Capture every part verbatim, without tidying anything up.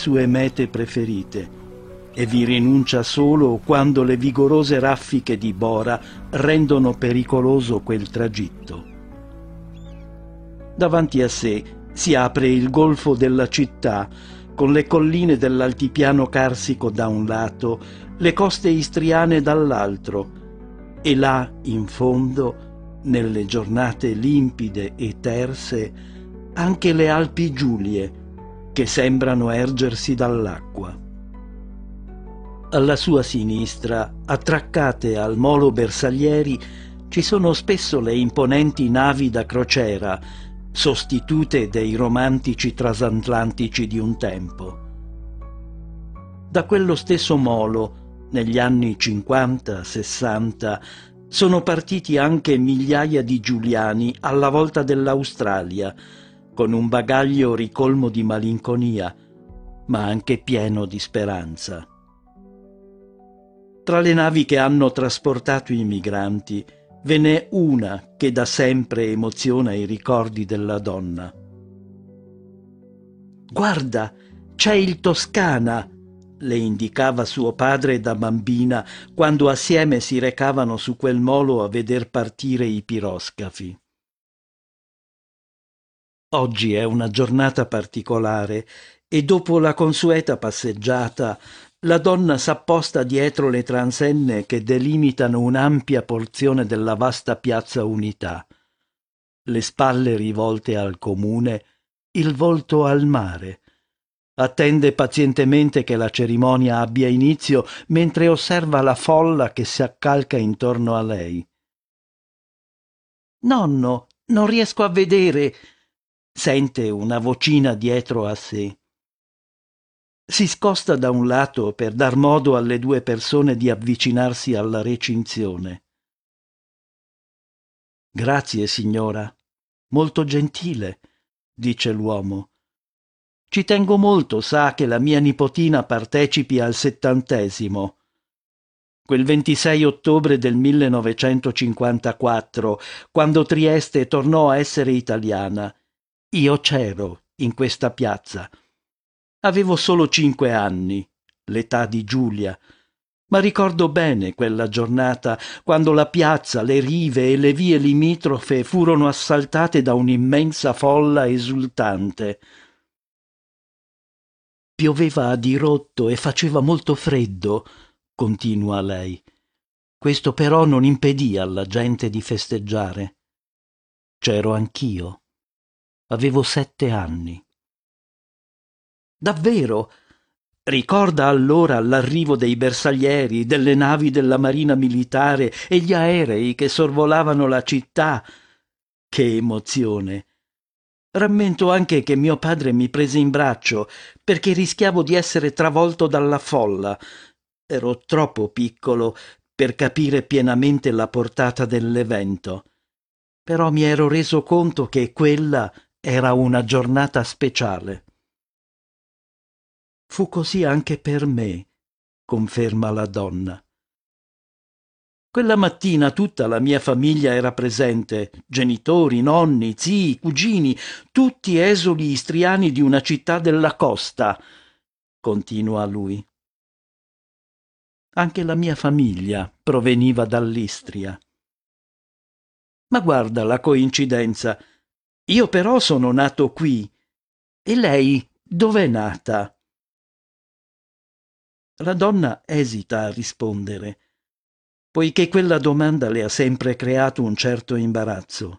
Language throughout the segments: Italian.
sue mete preferite e vi rinuncia solo quando le vigorose raffiche di Bora rendono pericoloso quel tragitto. Davanti a sé si apre il golfo della città, con le colline dell'altipiano carsico da un lato, le coste istriane dall'altro, e là, in fondo, nelle giornate limpide e terse, anche le Alpi Giulie, che sembrano ergersi dall'acqua. Alla sua sinistra, attraccate al molo Bersaglieri, ci sono spesso le imponenti navi da crociera, sostitute dei romantici transatlantici di un tempo. Da quello stesso molo, negli anni cinquanta sessanta, sono partiti anche migliaia di giuliani alla volta dell'Australia, con un bagaglio ricolmo di malinconia, ma anche pieno di speranza. Tra le navi che hanno trasportato i migranti, ve n'è una che da sempre emoziona i ricordi della donna. «Guarda, c'è il Toscana!» le indicava suo padre da bambina quando assieme si recavano su quel molo a veder partire i piroscafi. Oggi è una giornata particolare e dopo la consueta passeggiata la donna s'apposta dietro le transenne che delimitano un'ampia porzione della vasta piazza Unità, le spalle rivolte al comune, il volto al mare. Attende pazientemente che la cerimonia abbia inizio mentre osserva la folla che si accalca intorno a lei. «Nonno, non riesco a vedere!» sente una vocina dietro a sé. Si scosta da un lato per dar modo alle due persone di avvicinarsi alla recinzione. «Grazie, signora. Molto gentile», dice l'uomo. «Ci tengo molto, sa, che la mia nipotina partecipi al settantesimo. Quel ventisei ottobre del millenovecentocinquantaquattro, quando Trieste tornò a essere italiana, io c'ero in questa piazza. Avevo solo cinque anni, l'età di Giulia, ma ricordo bene quella giornata quando la piazza, le rive e le vie limitrofe furono assaltate da un'immensa folla esultante. Pioveva a dirotto e faceva molto freddo», continua lei. «Questo però non impedì alla gente di festeggiare. C'ero anch'io. Avevo sette anni». «Davvero? Ricorda allora l'arrivo dei bersaglieri, delle navi della Marina Militare e gli aerei che sorvolavano la città. Che emozione! Rammento anche che mio padre mi prese in braccio perché rischiavo di essere travolto dalla folla. Ero troppo piccolo per capire pienamente la portata dell'evento. Però mi ero reso conto che quella era una giornata speciale». «Fu così anche per me», conferma la donna. «Quella mattina tutta la mia famiglia era presente, genitori, nonni, zii, cugini, tutti esuli istriani di una città della costa», continua lui. «Anche la mia famiglia proveniva dall'Istria. Ma guarda la coincidenza. Io però sono nato qui. E lei dov'è nata?» La donna esita a rispondere, poiché quella domanda le ha sempre creato un certo imbarazzo.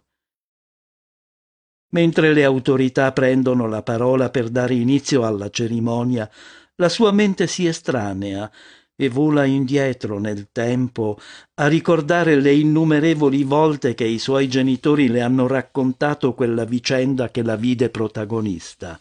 Mentre le autorità prendono la parola per dare inizio alla cerimonia, la sua mente si estranea e vola indietro nel tempo a ricordare le innumerevoli volte che i suoi genitori le hanno raccontato quella vicenda che la vide protagonista.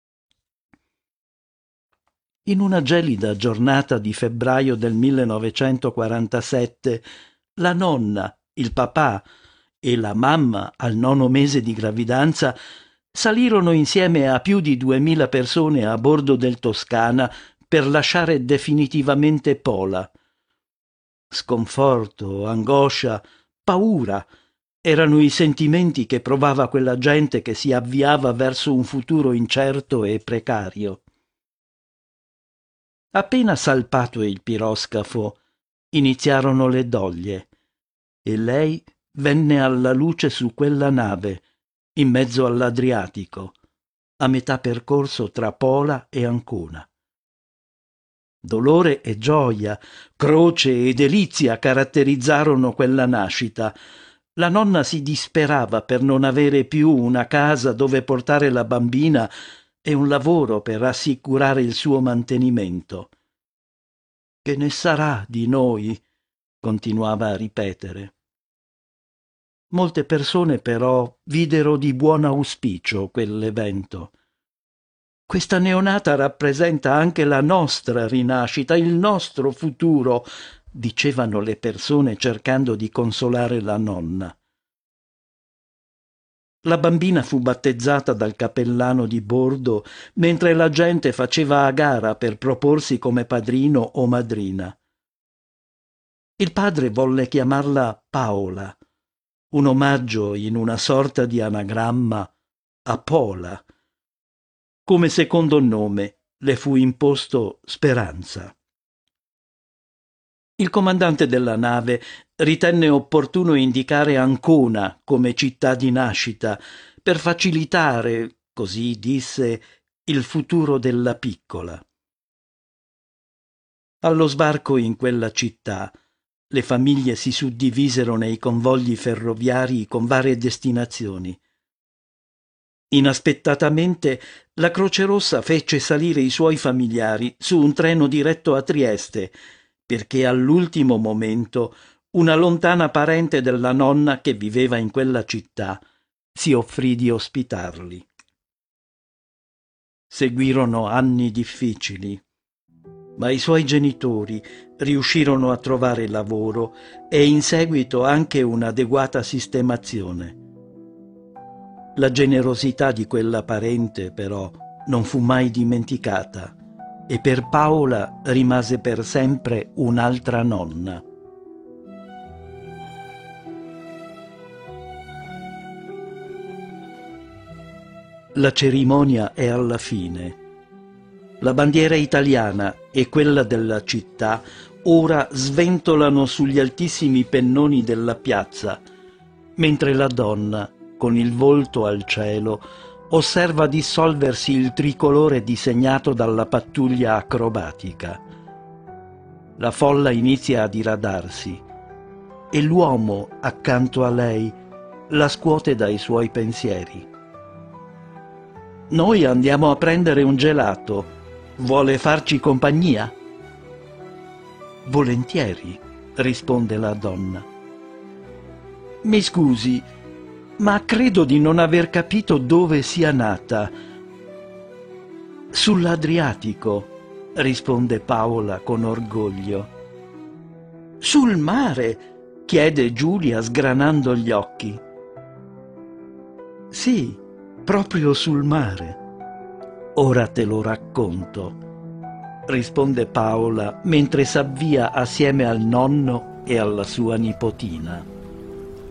In una gelida giornata di febbraio del millenovecentoquarantasette, la nonna, il papà e la mamma al nono mese di gravidanza salirono insieme a più di duemila persone a bordo del Toscana per lasciare definitivamente Pola. Sconforto, angoscia, paura erano i sentimenti che provava quella gente che si avviava verso un futuro incerto e precario. Appena salpato il piroscafo, iniziarono le doglie e lei venne alla luce su quella nave, in mezzo all'Adriatico, a metà percorso tra Pola e Ancona. Dolore e gioia, croce e delizia caratterizzarono quella nascita. La nonna si disperava per non avere più una casa dove portare la bambina e un lavoro per assicurare il suo mantenimento. «Che ne sarà di noi?» continuava a ripetere. Molte persone però videro di buon auspicio quell'evento. «Questa neonata rappresenta anche la nostra rinascita, il nostro futuro», dicevano le persone cercando di consolare la nonna. La bambina fu battezzata dal cappellano di bordo mentre la gente faceva a gara per proporsi come padrino o madrina. Il padre volle chiamarla Paola, un omaggio in una sorta di anagramma a Pola. Come secondo nome le fu imposto Speranza. Il comandante della nave ritenne opportuno indicare Ancona come città di nascita per facilitare, così disse, il futuro della piccola. Allo sbarco in quella città, le famiglie si suddivisero nei convogli ferroviari con varie destinazioni. Inaspettatamente la Croce Rossa fece salire i suoi familiari su un treno diretto a Trieste, perché all'ultimo momento una lontana parente della nonna che viveva in quella città si offrì di ospitarli. Seguirono anni difficili, ma i suoi genitori riuscirono a trovare lavoro e in seguito anche un'adeguata sistemazione. La generosità di quella parente, però, non fu mai dimenticata e per Paola rimase per sempre un'altra nonna. La cerimonia è alla fine. La bandiera italiana e quella della città ora sventolano sugli altissimi pennoni della piazza, mentre la donna, con il volto al cielo, osserva dissolversi il tricolore disegnato dalla pattuglia acrobatica. La folla inizia a diradarsi e l'uomo accanto a lei la scuote dai suoi pensieri. «Noi andiamo a prendere un gelato. Vuole farci compagnia?» «Volentieri», risponde la donna. «Mi scusi, ma credo di non aver capito dove sia nata». «Sull'Adriatico», risponde Paola con orgoglio. «Sul mare?» chiede Giulia sgranando gli occhi. «Sì, proprio sul mare. Ora te lo racconto», risponde Paola mentre s'avvia assieme al nonno e alla sua nipotina.